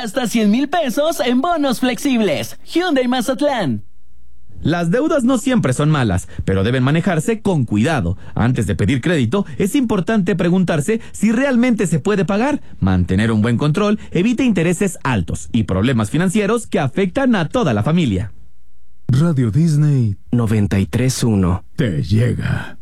hasta 100,000 pesos en bonos flexibles. Hyundai Mazatlán. Las deudas no siempre son malas, pero deben manejarse con cuidado. Antes de pedir crédito, es importante preguntarse si realmente se puede pagar. Mantener un buen control evita intereses altos y problemas financieros que afectan a toda la familia. Radio Disney 93.1 te llega.